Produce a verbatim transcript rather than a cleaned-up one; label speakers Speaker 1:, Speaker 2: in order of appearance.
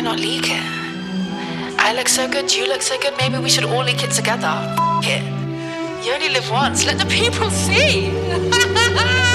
Speaker 1: not leak it? I look so good, you look so good, maybe we should all leak it together. F it. You only live once, let the people see.